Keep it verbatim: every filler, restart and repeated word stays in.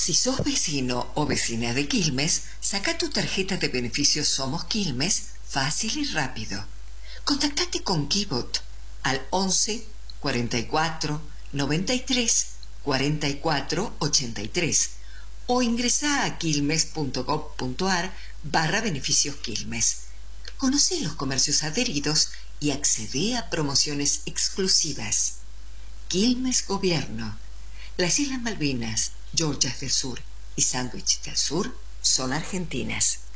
Si sos vecino o vecina de Quilmes, saca tu tarjeta de beneficios Somos Quilmes fácil y rápido. Contactate con Kibot al once, cuarenta y cuatro, noventa y tres, cuarenta y cuatro, ochenta y tres o ingresa a quilmes.gov.ar barra beneficios Quilmes. Conoce los comercios adheridos y accede a promociones exclusivas. Quilmes Gobierno. Las Islas Malvinas, Georgias del Sur y Sandwich del Sur son argentinas.